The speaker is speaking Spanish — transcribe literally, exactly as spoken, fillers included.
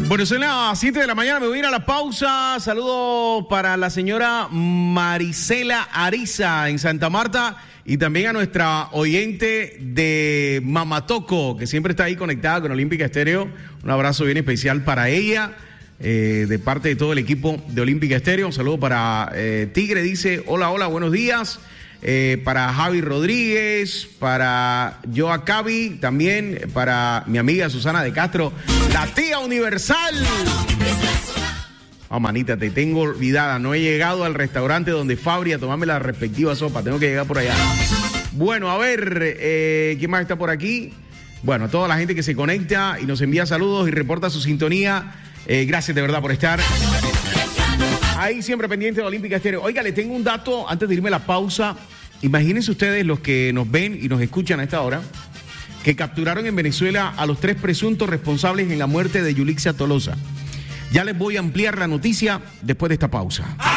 Bueno, son las siete de la mañana, me voy a ir a la pausa. Saludos para la señora Marisela Ariza en Santa Marta y también a nuestra oyente de Mamatoco, que siempre está ahí conectada con Olímpica Estéreo. Un abrazo bien especial para ella, eh, de parte de todo el equipo de Olímpica Estéreo. Un saludo para eh, Tigre, dice, hola, hola, buenos días. Eh, para Javi Rodríguez, para Joa Cavi, también para mi amiga Susana de Castro, la tía universal. Oh, manita, te tengo olvidada, no he llegado al restaurante donde Fabri a tomarme la respectiva sopa, tengo que llegar por allá. Bueno, a ver, eh, ¿quién más está por aquí? Bueno, a toda la gente que se conecta y nos envía saludos y reporta su sintonía, eh, gracias de verdad por estar ahí siempre pendiente de Olímpica Estéreo. Oiga, le tengo un dato antes de irme a la pausa. Imagínense ustedes, los que nos ven y nos escuchan a esta hora, que capturaron en Venezuela a los tres presuntos responsables en la muerte de Yulixia Tolosa. Ya les voy a ampliar la noticia después de esta pausa.